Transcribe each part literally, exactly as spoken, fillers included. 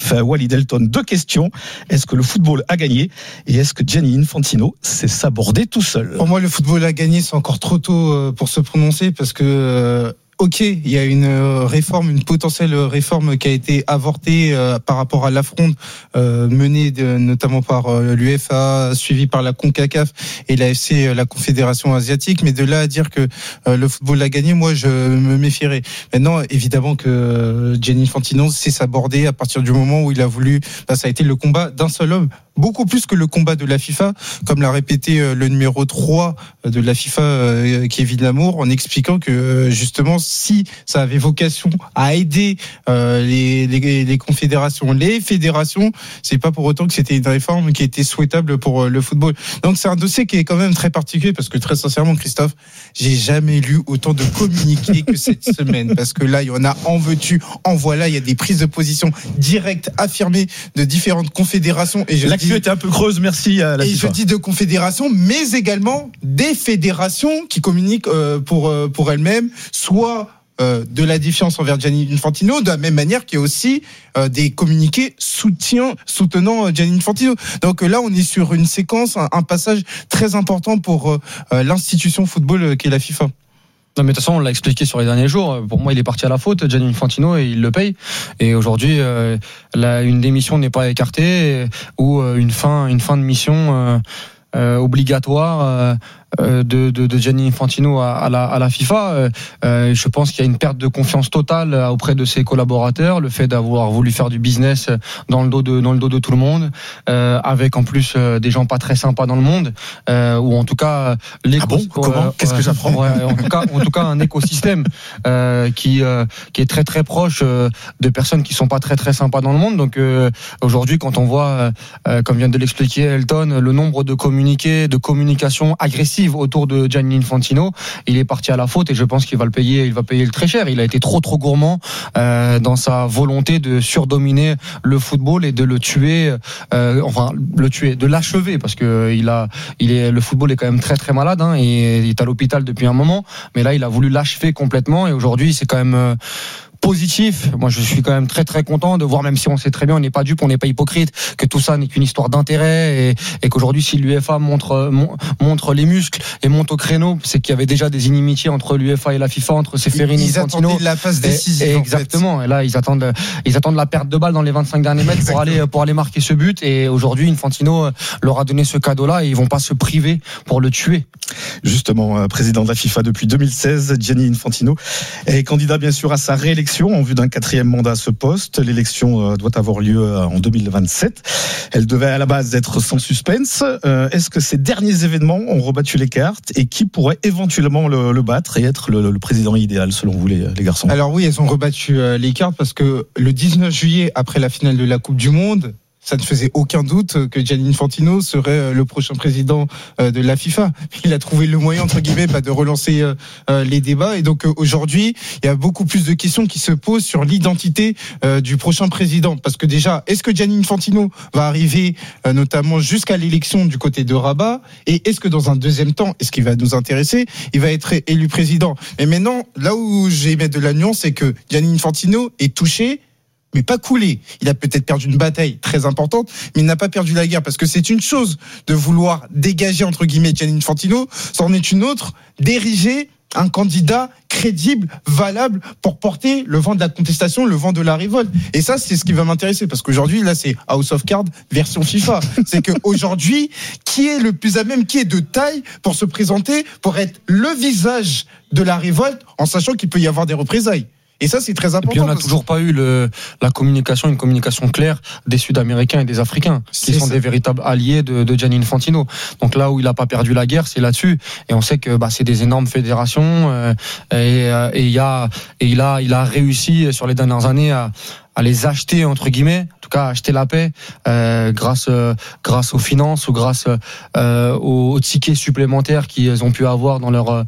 sportif. Walid Elton, deux questions. Est-ce que le football a gagné et est-ce que Gianni Infantino s'est sabordé tout seul? Pour moi, le football a gagné, c'est encore trop tôt pour se prononcer parce que euh, ok, il y a une réforme, une potentielle réforme qui a été avortée euh, par rapport à l'affront euh, menée de, notamment par euh, l'U F A, suivi par la CONCACAF et la F C, euh, la Confédération asiatique. Mais de là à dire que euh, le football a gagné, moi je me méfierais. Maintenant, évidemment que euh, Gianni Infantino s'est sabordé à partir du moment où il a voulu. Bah, ça a été le combat d'un seul homme. Beaucoup plus que le combat de la FIFA, comme l'a répété euh, le numéro trois de la FIFA, euh, Kevin Lamour, en expliquant que euh, justement, si ça avait vocation à aider euh, les, les, les confédérations, les fédérations, c'est pas pour autant que c'était une réforme qui était souhaitable pour euh, le football. Donc c'est un dossier qui est quand même très particulier parce que très sincèrement, Christophe, j'ai jamais lu autant de communiqués que cette semaine parce que là, il y en a en veux-tu, en voilà, il y a des prises de position directes, affirmées de différentes confédérations et je L'actu était un peu creuse, merci à la et FIFA. je dis de confédérations, mais également des fédérations qui communiquent euh, pour euh, pour elles-mêmes, soit euh, de la défiance envers Gianni Infantino, de la même manière qu'il y a aussi euh, des communiqués soutien, soutenant euh, Gianni Infantino. Donc euh, là, on est sur une séquence, un, un passage très important pour euh, l'institution football euh, qu'est la FIFA. Non mais de toute façon on l'a expliqué sur les derniers jours. Pour moi il est parti à la faute, Gianni Infantino, et il le paye. Et aujourd'hui euh, la, une démission n'est pas écartée ou euh, une fin une fin de mission euh, euh, obligatoire euh, De, de, de Gianni Infantino à, à, la, à la FIFA. Euh, je pense qu'il y a une perte de confiance totale auprès de ses collaborateurs, le fait d'avoir voulu faire du business dans le dos de, dans le dos de tout le monde, euh, avec en plus euh, des gens pas très sympas dans le monde, euh, ou en tout cas les ah bon comment euh, qu'est-ce que j'apprends ouais, en tout cas en tout cas un écosystème euh, qui euh, qui est très très proche euh, de personnes qui sont pas très très sympas dans le monde. Donc euh, aujourd'hui quand on voit euh, comme vient de l'expliquer Elton, le nombre de communiqués, de communications agressives autour de Gianni Infantino, il est parti à la faute et je pense qu'il va le payer, il va payer le très cher. Il a été trop trop gourmand euh, dans sa volonté de surdominer le football et de le tuer, euh, enfin le tuer, de l'achever parce que il a, il est, le football est quand même très très malade hein, et il est à l'hôpital depuis un moment, mais là il a voulu l'achever complètement et aujourd'hui c'est quand même euh, positif. Moi, je suis quand même très très content de voir, même si on sait très bien, on n'est pas dupe, on n'est pas hypocrite, que tout ça n'est qu'une histoire d'intérêt et, et qu'aujourd'hui, si l'UEFA montre montre les muscles et monte au créneau, c'est qu'il y avait déjà des inimitiés entre l'UEFA et la FIFA, entre Ceferini et Infantino. Ils attendaient la phase décisive. Et, et exactement. En fait. Et là, ils attendent ils attendent la perte de balle dans les vingt-cinq derniers mètres exactement. pour aller pour aller marquer ce but. Et aujourd'hui, Infantino leur a donné ce cadeau-là et ils vont pas se priver pour le tuer. Justement, président de la FIFA depuis deux mille seize, Gianni Infantino est candidat bien sûr à sa réélection en vue d'un quatrième mandat à ce poste. L'élection doit avoir lieu en deux mille vingt-sept. Elle devait à la base être sans suspense. Est-ce que ces derniers événements ont rebattu les cartes et qui pourrait éventuellement le, le battre et être le, le président idéal selon vous les, les garçons? Alors oui, elles ont rebattu les cartes parce que le dix-neuf juillet, après la finale de la Coupe du Monde, ça ne faisait aucun doute que Gianni Infantino serait le prochain président de la FIFA. Il a trouvé le moyen, entre guillemets, de relancer les débats. Et donc aujourd'hui, il y a beaucoup plus de questions qui se posent sur l'identité du prochain président. Parce que déjà, est-ce que Gianni Infantino va arriver notamment jusqu'à l'élection du côté de Rabat? Et est-ce que dans un deuxième temps, et ce qui va nous intéresser, il va être élu président? Mais maintenant, là où j'ai mis de la nuance, c'est que Gianni Infantino est touché, mais pas coulé. Il a peut-être perdu une bataille très importante, mais il n'a pas perdu la guerre, parce que c'est une chose de vouloir dégager, entre guillemets, Gianni Infantino, c'en est une autre d'ériger un candidat crédible, valable, pour porter le vent de la contestation, le vent de la révolte. Et ça, c'est ce qui va m'intéresser, parce qu'aujourd'hui, là, c'est House of Cards version FIFA. C'est qu'aujourd'hui, qui est le plus à même, qui est de taille pour se présenter, pour être le visage de la révolte, en sachant qu'il peut y avoir des représailles? Et ça, c'est très important. Et puis on n'a toujours pas eu le, la communication, une communication claire des Sud-Américains et des Africains, qui sont ça. des véritables alliés de, de Gianni Infantino. Donc là où il n'a pas perdu la guerre, c'est là-dessus. Et on sait que bah, c'est des énormes fédérations. Euh, et, et, il y a, et il a, il a réussi sur les dernières années à, à les acheter, entre guillemets, en tout cas à acheter la paix, euh, grâce, euh, grâce aux finances ou grâce euh, aux, aux tickets supplémentaires qu'ils ont pu avoir dans leur,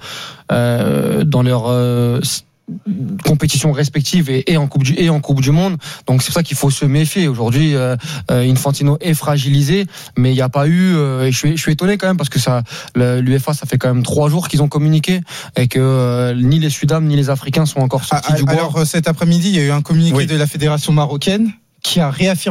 euh, dans leur euh, compétitions respectives et, et en coupe du et en coupe du monde. Donc c'est pour ça qu'il faut se méfier. Aujourd'hui, euh, Infantino est fragilisé, mais il n'y a pas eu. Euh, et je suis, je suis étonné quand même parce que ça, l'UEFA, ça fait quand même trois jours qu'ils ont communiqué et que euh, ni les Sudam ni les Africains sont encore sortis ah, du bois. Alors cet après-midi, il y a eu un communiqué oui. de la fédération marocaine qui a réaffirmé